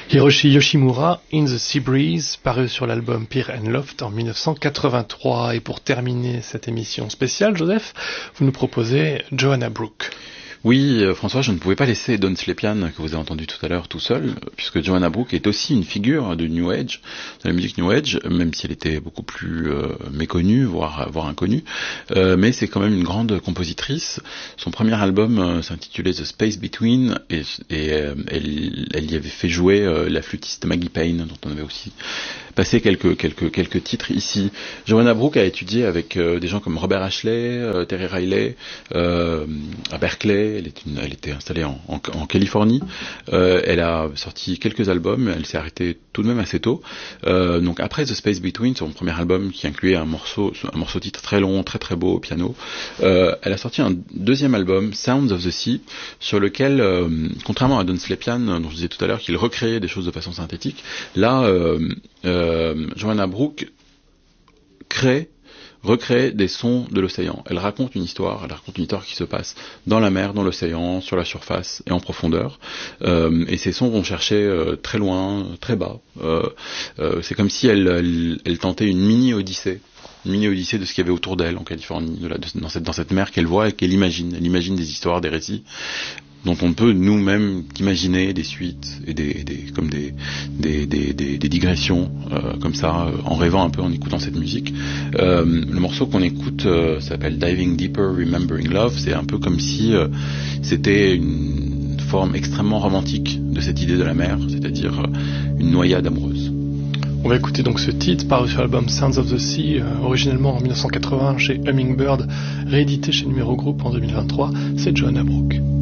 Hiroshi Yoshimura, In the Sea Breeze, paru sur l'album Pier and Loft en 1983. Et pour terminer cette émission spéciale, Joseph, vous nous proposez Joanna Brooke. Oui, François, je ne pouvais pas laisser Don Slepian, que vous avez entendu tout à l'heure, tout seul, puisque Joanna Brooke est aussi une figure de New Age, de la musique New Age, même si elle était beaucoup plus méconnue, voire inconnue, mais c'est quand même une grande compositrice. Son premier album s'intitulait The Space Between, et elle y avait fait jouer la flûtiste Maggie Payne, dont on avait aussi passé quelques titres ici. Joanna Brooke a étudié avec des gens comme Robert Ashley, Terry Riley, à Berkeley. Elle était installée en Californie. Elle a sorti quelques albums. Elle s'est arrêtée tout de même assez tôt. Donc après The Space Between, son premier album qui incluait un morceau titre très long, très très beau au piano, elle a sorti un deuxième album, Sounds of the Sea, sur lequel, contrairement à Don Slepian, dont je disais tout à l'heure qu'il recréait des choses de façon synthétique, là, Joanna Brooke recrée des sons de l'océan. Elle raconte une histoire qui se passe dans la mer, dans l'océan, sur la surface et en profondeur. Et ces sons vont chercher très loin, très bas. C'est comme si elle tentait une mini-odyssée de ce qu'il y avait autour d'elle en Californie, dans cette mer qu'elle voit et qu'elle imagine. Elle imagine des histoires, des récits dont on peut nous-mêmes imaginer des suites et des digressions comme ça, en rêvant un peu, en écoutant cette musique. Le morceau qu'on écoute s'appelle Diving Deeper, Remembering Love. C'est un peu comme si c'était une forme extrêmement romantique de cette idée de la mer, c'est-à-dire une noyade amoureuse. On va écouter donc ce titre paru sur l'album Sounds of the Sea, originellement en 1980 chez Hummingbird, réédité chez Numéro Group en 2023. C'est Joanna Brooke.